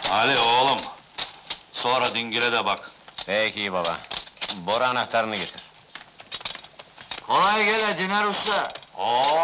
Ali oğlum, sonra dingile de bak. Peki baba. Bora anahtarını getir. Kolay gele Dinar usta. Oo,